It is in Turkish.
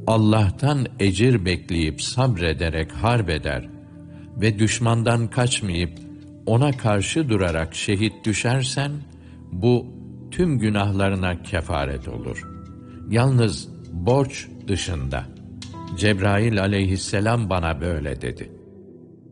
Allah'tan ecir bekleyip sabrederek harbeder ve düşmandan kaçmayıp ona karşı durarak şehit düşersen, bu tüm günahlarına kefaret olur. Yalnız borç dışında. Cebrail aleyhisselam bana böyle dedi.